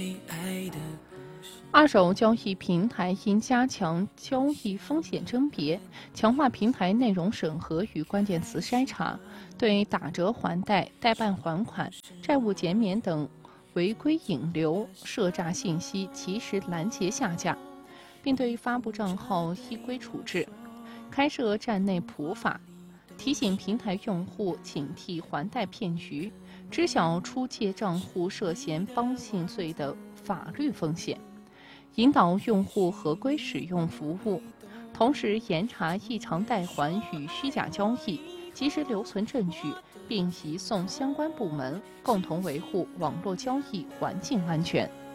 二手交易平台应加强交易风险甄别，强化平台内容审核与关键词筛查，对打折还贷、代办还款、债务减免等违规引流、涉诈信息及时拦截下架，并对发布账号依规处置，开设站内普法，提醒平台用户警惕还贷骗局，知晓出借账户涉嫌帮信罪的法律风险，引导用户合规使用服务，同时严查异常贷还与虚假交易，及时留存证据，并移送相关部门，共同维护网络交易环境安全。